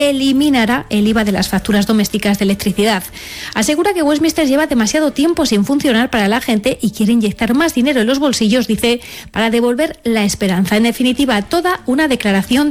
eliminará el IVA de las facturas domésticas de electricidad. Asegura que Westminster lleva demasiado tiempo sin funcionar para la gente y quiere inyectar más dinero en los bolsillos, dice, para devolver la esperanza. En definitiva, toda una declaración